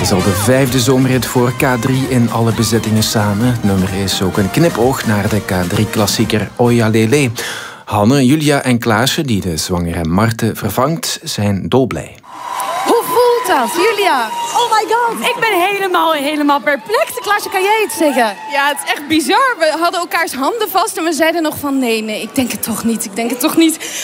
is al de 5e zomerrit voor K3 in alle bezettingen samen. Het nummer is ook een knipoog naar de K3-klassieker Oya Lele. Hanne, Julia en Klaasje, die de zwangere Marten vervangt, zijn dolblij. Hoe voelt dat, Julia? Oh my god. Ik ben helemaal perplex. Klaasje, kan jij iets zeggen? Ja, het is echt bizar. We hadden elkaars handen vast en we zeiden nog van nee, ik denk het toch niet.